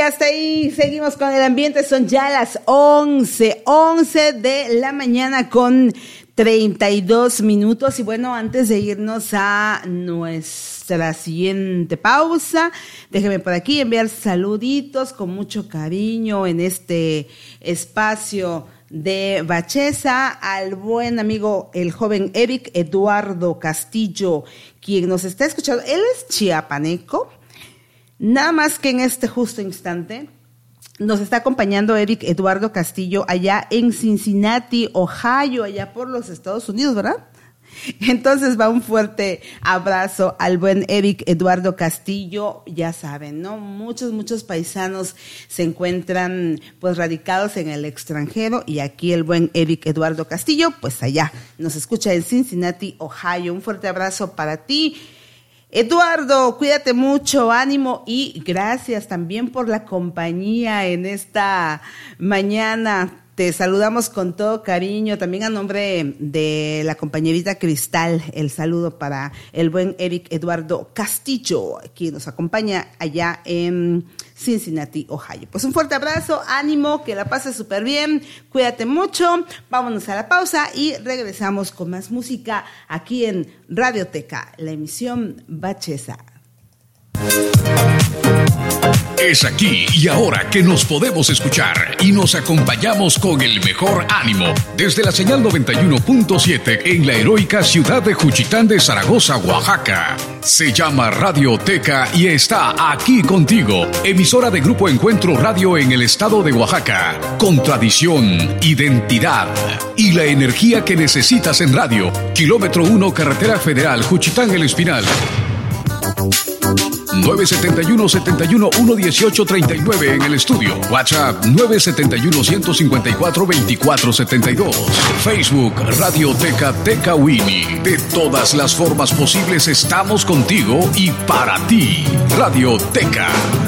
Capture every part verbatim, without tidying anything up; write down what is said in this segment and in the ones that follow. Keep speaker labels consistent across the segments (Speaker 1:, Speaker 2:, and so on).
Speaker 1: hasta ahí seguimos con el ambiente. Son ya las once, once de la mañana con treinta y dos minutos. Y bueno, antes de irnos a nuestra siguiente pausa, déjeme por aquí enviar saluditos con mucho cariño en este espacio de Bacheza al buen amigo, el joven Eric Eduardo Castillo, quien nos está escuchando. Él es chiapaneco, nada más que en este justo instante nos está acompañando Eric Eduardo Castillo allá en Cincinnati, Ohio, allá por los Estados Unidos, ¿verdad? Entonces va un fuerte abrazo al buen Eric Eduardo Castillo. Ya saben, ¿no? Muchos, muchos paisanos se encuentran pues radicados en el extranjero y aquí el buen Eric Eduardo Castillo, pues allá nos escucha en Cincinnati, Ohio. Un fuerte abrazo para ti, Eduardo, cuídate mucho, ánimo y gracias también por la compañía en esta mañana. Te saludamos con todo cariño, también a nombre de la compañerita Cristal, el saludo para el buen Eric Eduardo Castillo, quien nos acompaña allá en Cincinnati, Ohio. Pues un fuerte abrazo, ánimo, que la pases súper bien, cuídate mucho, vámonos a la pausa y regresamos con más música aquí en Radioteca, la emisión Bacheza.
Speaker 2: Es aquí y ahora que nos podemos escuchar y nos acompañamos con el mejor ánimo desde la señal noventa y uno punto siete en la heroica ciudad de Juchitán de Zaragoza, Oaxaca. Se llama Radioteca y está aquí contigo, emisora de Grupo Encuentro Radio en el estado de Oaxaca, con tradición, identidad y la energía que necesitas en radio. Kilómetro uno, Carretera Federal, Juchitán El Espinal. nueve siete uno, siete uno, uno uno tres nueve en el estudio. WhatsApp nueve siete uno, uno cinco cuatro, dos cuatro siete dos. Facebook Radioteca Tecawini. De todas las formas posibles estamos contigo y para ti. Radioteca.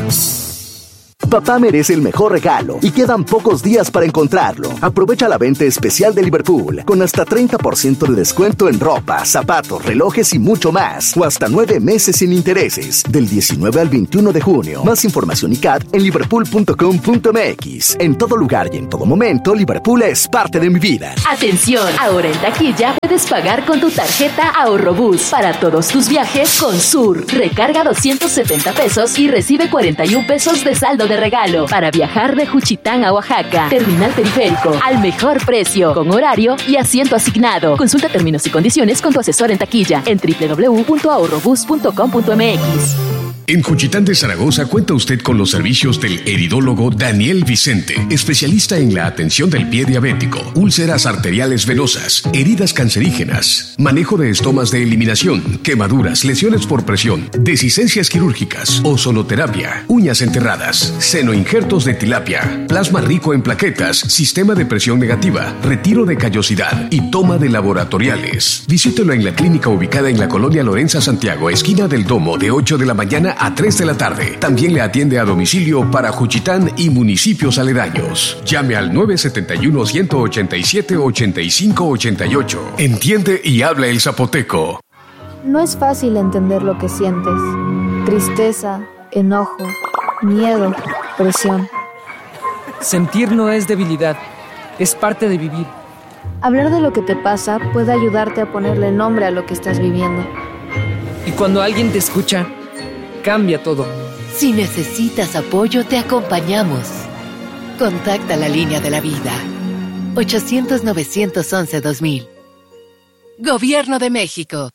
Speaker 3: Papá merece el mejor regalo y quedan pocos días para encontrarlo. Aprovecha la venta especial de Liverpool con hasta treinta por ciento de descuento en ropa, zapatos, relojes y mucho más. O hasta nueve meses sin intereses del diecinueve al veintiuno de junio. Más información y C A D en liverpool punto com punto m x. En todo lugar y en todo momento, Liverpool es parte de mi vida.
Speaker 4: Atención, ahora en taquilla puedes pagar con tu tarjeta Ahorrobús para todos tus viajes con Sur. Recarga doscientos setenta pesos y recibe cuarenta y un pesos de saldo de regalo para viajar de Juchitán a Oaxaca. Terminal Periférico, al mejor precio, con horario y asiento asignado. Consulta términos y condiciones con tu asesor en taquilla en doble u doble u doble u punto ahorrobús punto com punto m x.
Speaker 2: En Juchitán de Zaragoza cuenta usted con los servicios del heridólogo Daniel Vicente, especialista en la atención del pie diabético, úlceras arteriales venosas, heridas cancerígenas, manejo de estomas de eliminación, quemaduras, lesiones por presión, desicencias quirúrgicas, ozonoterapia, uñas enterradas, senoinjertos de tilapia, plasma rico en plaquetas, sistema de presión negativa, retiro de callosidad y toma de laboratoriales. Visítelo en la clínica ubicada en la colonia Lorenza Santiago, esquina del Domo, de ocho de la mañana a tres de la tarde. También le atiende a domicilio para Juchitán y municipios aledaños. Llame al nueve siete uno, uno ocho siete, ocho cinco ocho ocho. Entiende y habla el zapoteco.
Speaker 5: No es fácil entender lo que sientes. Tristeza, enojo, miedo, presión.
Speaker 6: Sentir no es debilidad, es parte de vivir.
Speaker 5: Hablar de lo que te pasa puede ayudarte a ponerle nombre a lo que estás viviendo.
Speaker 6: Y cuando alguien te escucha, cambia todo.
Speaker 7: Si necesitas apoyo, te acompañamos. Contacta la línea de la vida. ochocientos, novecientos once, dos mil. Gobierno de México.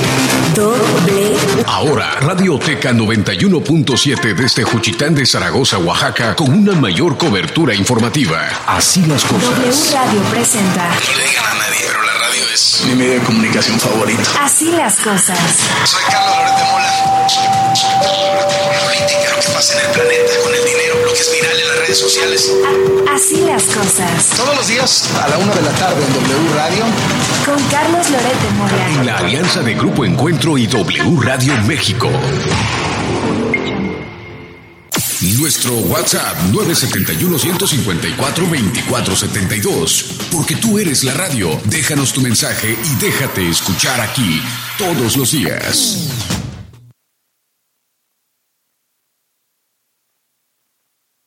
Speaker 2: Doble. Ahora, Radioteca noventa y uno punto siete desde Juchitán de Zaragoza, Oaxaca, con una mayor cobertura informativa. Así las cosas.
Speaker 8: W Radio presenta.
Speaker 9: No le digan a nadie, pero la radio es mi medio de comunicación favorito.
Speaker 8: Así las cosas.
Speaker 9: Soy Carlos Loret de Mola. Política, lo que pasa en el planeta, con el dinero, lo que es viral en las redes sociales.
Speaker 8: A- así las cosas.
Speaker 9: Todos los días a la una de la tarde en W Radio.
Speaker 8: Con Carlos Loret de Mola.
Speaker 2: En la alianza de Grupo Encuentro y W Radio México. Nuestro WhatsApp nueve siete uno, uno cinco cuatro, dos cuatro siete dos. Porque tú eres la radio. Déjanos tu mensaje y déjate escuchar aquí todos los días.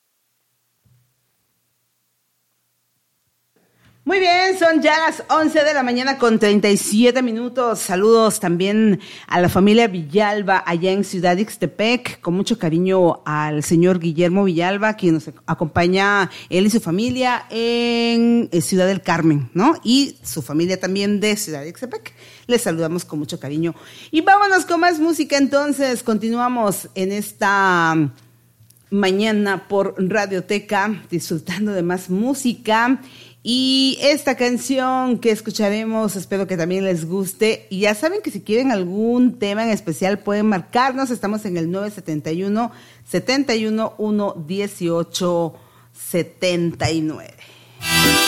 Speaker 1: Muy bien, son ya las once de la mañana con treinta y siete minutos. Saludos también a la familia Villalba allá en Ciudad Ixtepec. Con mucho cariño al señor Guillermo Villalba, quien nos acompaña, él y su familia, en Ciudad del Carmen, ¿no? Y su familia también de Ciudad Ixtepec. Les saludamos con mucho cariño. Y vámonos con más música entonces. Continuamos en esta mañana por Radioteca, disfrutando de más música. Y esta canción que escucharemos, espero que también les guste. Y ya saben que si quieren algún tema en especial pueden marcarnos. Estamos en el nueve siete uno, siete uno uno, uno ocho siete nueve.